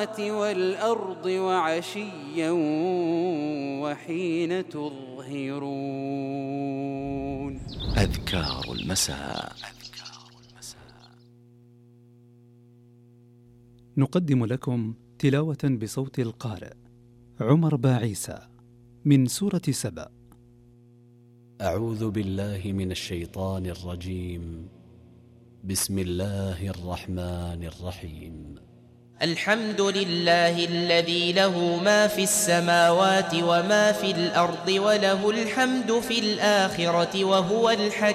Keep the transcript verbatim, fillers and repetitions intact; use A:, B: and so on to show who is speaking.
A: السماوات والأرض وعشيا وحين تظهرون.
B: أذكار المساء.
C: نقدم لكم تلاوة بصوت القارئ عمر باعيسى من سورة سبأ.
D: أعوذ بالله من الشيطان الرجيم. بسم الله الرحمن الرحيم.
E: الحمد لله الذي له ما في السماوات وما في الأرض وله الحمد في الآخرة وهو الحكيم